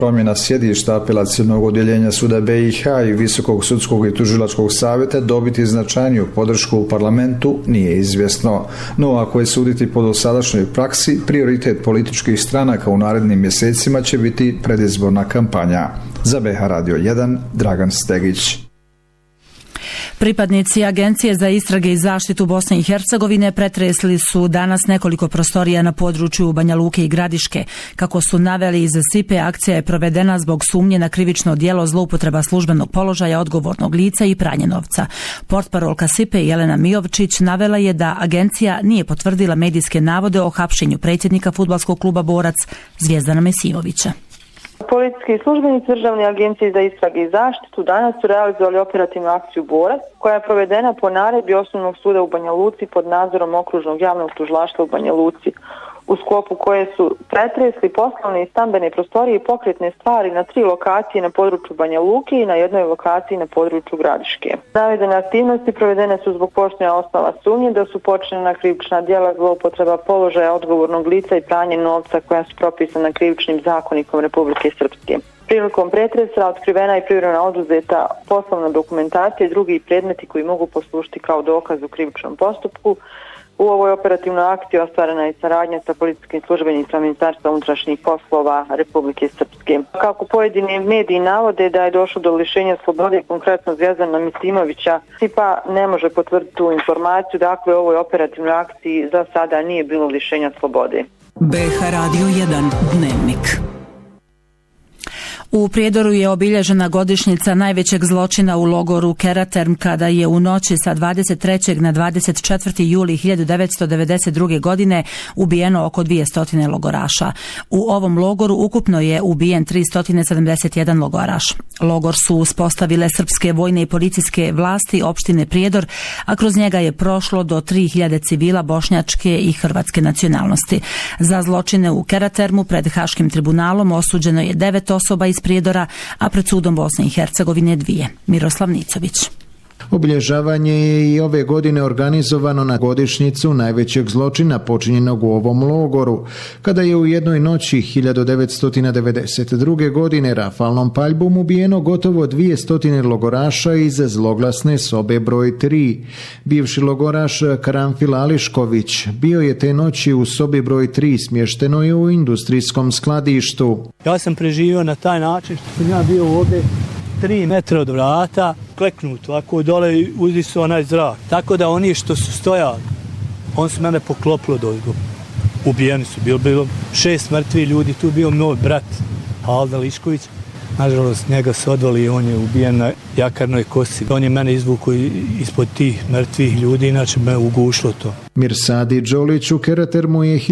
Promjena sjedišta apelacionog odjeljenja suda BiH i Visokog sudskog i tužilačkog savjeta dobiti značajniju podršku u parlamentu nije izvjesno. No, ako je suditi po dosadašnjoj praksi, prioritet političkih stranaka u narednim mjesecima će biti predizborna kampanja. Za BiH Radio 1, Dragan Stegić. Pripadnici Agencije za istrage i zaštitu Bosne i Hercegovine pretresli su danas nekoliko prostorija na području Banja Luke i Gradiške. Kako su naveli iz SIPE, akcija je provedena zbog sumnje na krivično djelo zloupotreba službenog položaja odgovornog lica i pranje novca. Portparolka SIPE Jelena Mijovčić navela je da agencija nije potvrdila medijske navode o hapšenju predsjednika fudbalskog kluba Borac Zvijezdana Mesimovića. Policijski službenici Državne agencije za istrage i zaštitu danas su realizovali operativnu akciju Borac, koja je provedena po naredbi Osnovnog suda u Banja Luci pod nadzorom Okružnog javnog tužilaštva u Banja Luci, u sklopu koje su pretresli poslovne i stambene prostorije i pokretne stvari na 3 lokacije na području Banja Luke i na jednoj lokaciji na području Gradiške. Navedene aktivnosti provedene su zbog postojanja osnova sumnje da su počinjena krivična djela zloupotreba položaja odgovornog lica i pranje novca koja su propisana krivičnim zakonikom Republike Srpske. Prilikom pretresa otkrivena i privremeno oduzeta poslovna dokumentacija i drugi predmeti koji mogu poslužiti kao dokaz u krivičnom postupku. U ovoj operativnoj akciji ostvarena je saradnja sa policijskim službenicima Ministarstva unutrašnjih poslova Republike Srpske. Kako pojedini mediji navode da je došlo do lišenja slobode, konkretno Zvijezdana Mesimovića, SIPA ne može potvrditi tu informaciju, dakle u ovoj operativnoj akciji za sada nije bilo lišenja slobode. BiH Radio 1 Dnevnik. U Prijedoru je obilježena godišnjica najvećeg zločina u logoru Keraterm, kada je u noći sa 23. na 24. juli 1992. godine ubijeno oko 200 logoraša. U ovom logoru ukupno je ubijen 371 logoraš. Logor su uspostavile srpske vojne i policijske vlasti opštine Prijedor, a kroz njega je prošlo do 3000 civila bošnjačke i hrvatske nacionalnosti. Za zločine u Keratermu pred Haškim tribunalom osuđeno je 9 osoba iz Prijedora, a pred sudom Bosne i Hercegovine 2. Miroslav Nicović. Obilježavanje je i ove godine organizovano na godišnjicu najvećeg zločina počinjenog u ovom logoru, kada je u jednoj noći 1992. godine rafalnom paljbom ubijeno gotovo 200 logoraša iz zloglasne sobe broj 3. Bivši logoraš Karanfil Ališković bio je te noći u sobi broj 3, smješteno je u industrijskom skladištu. Ja sam preživio na taj način što sam ja bio ovdje 3 metra od vrata, kleknut ovako dole i uzdisu onaj zrak. Tako da oni što su stojali, on su mene poklopilo dozgo. Ubijeni su, bilo 6 mrtvih ljudi, tu bio moj brat Halda Lišković. Nažalost, njega se odvali i on je ubijen na jakarnoj kosi. On je mene izvukao ispod tih mrtvih ljudi, inače me ugušilo to. Mirsadi Đolić u Keratermu je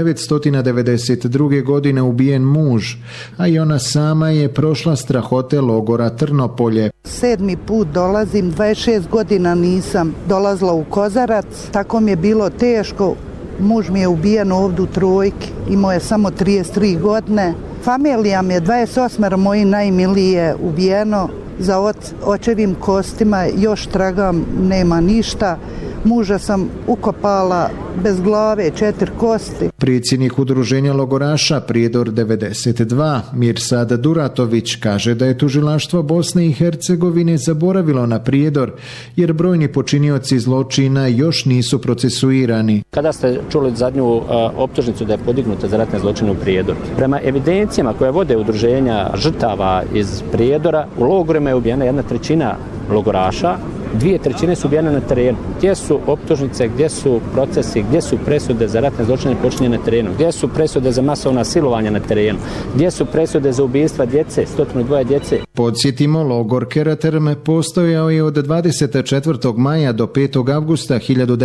1992. godine ubijen muž, a i ona sama je prošla strahote logora Trnopolje. 7. put dolazim, 26 godina nisam dolazila u Kozarac, tako mi je bilo teško. Muž mi je ubijen ovdje u Trojki, imao je samo 33 godine. Familija mi je 28 moji najmilije ubijeno, za očevim kostima još tragam, nema ništa. Muža sam ukopala bez glave, 4 kosti. Predsjednik udruženja logoraša Prijedor 92, Mirsad Duratović, kaže da je tužilaštvo Bosne i Hercegovine zaboravilo na Prijedor, jer brojni počinioci zločina još nisu procesuirani. Kada ste čuli zadnju optužnicu da je podignuta za ratne zločine u Prijedoru? Prema evidencijama koje vode udruženja žrtava iz Prijedora, u logorima je ubijena 1/3 logoraša, 2/3 su ubijene na terenu. Gdje su optužnice, gdje su procesi, gdje su presude za ratne zločine počinjene na terenu, gdje su presude za masovna silovanja na terenu, gdje su presude za ubijstva djece, 102 djece. Podsjetimo, logor Keraterm postojao je od 24. maja do 5. avgusta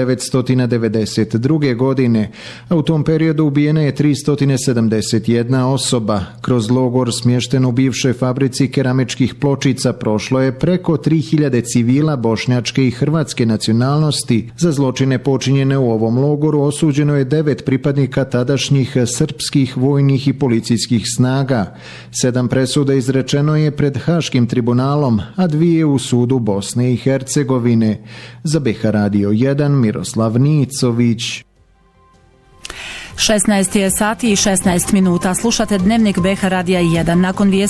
1992. godine, a u tom periodu ubijena je 371 osoba. Kroz logor smješten u bivšoj fabrici keramičkih pločica prošlo je preko 3000 civila bošnjačke i hrvatske nacionalnosti. Za zločine počinjene u ovom logoru osuđeno je 9 pripadnika tadašnjih srpskih vojnih i policijskih snaga. 7 presuda izrečeno je pred Haškim tribunalom, a 2 u sudu Bosne i Hercegovine. Za BiH Radio 1 Miroslav Nicović. 16 je sati i 16 minuta. Slušate Dnevnik BH Radija 1. Nakon